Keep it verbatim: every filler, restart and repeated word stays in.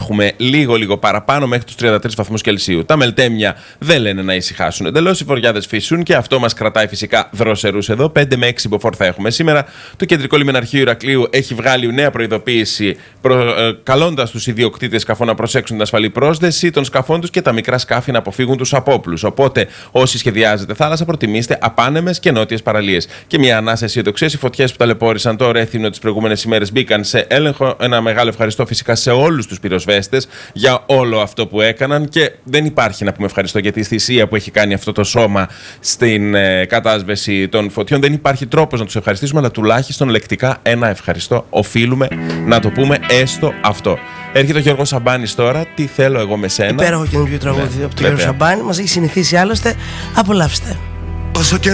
έχουμε λίγο λίγο παραπάνω μέχρι τους τριάντα τρεις βαθμούς Κελσίου. Τα μελτέμια δεν λένε να ησυχάσουν εντελώς, οι βοριάδες φυσούν και αυτό μας κρατάει φυσικά δροσερούς εδώ. πέντε με έξι μποφόρ θα έχουμε σήμερα. Το Κεντρικό Λιμεναρχείο Ηρακλείου έχει βγάλει νέα προειδοποίηση προ, ε, καλώντας τους ιδιοκτήτες σκαφών να προσέξουν την ασφαλή πρόσδεση των σκαφών τους και τα μικρά σκάφη να αποφύγουν τους απόπλους. Οπότε, όσοι σχεδιάζετε θάλασσα, προτιμήστε απάνεμες και νότιες παραλίες. Και μια ανάσα αισιοδοξίας, οι φωτιές που ταλαιπώρησαν το Ρέθυμνο τις προηγούμενες ημέρες μπήκαν σε έλεγχο. Ένα μεγάλο ευχαριστώ φυσικά σε όλους τους πυροσβέστες για όλο αυτό που έκαναν. Και δεν υπάρχει να πούμε ευχαριστώ για τη θυσία που έχει κάνει αυτό το σώμα στην ε, κατάσβεση των φωτιών. Δεν υπάρχει τρόπος να τους ευχαριστήσουμε, αλλά τουλάχιστον λεκτικά ένα ευχαριστώ οφείλουμε να το πούμε, έστω αυτό. Έρχεται ο Γιώργος Σαμπάνης τώρα. Τι θέλω εγώ με σένα. Υπέροχο καινούργιο τραγούδι από τον Γιώργο Σαμπάνη. Μας έχει συνηθίσει άλλωστε. Απολαύστε.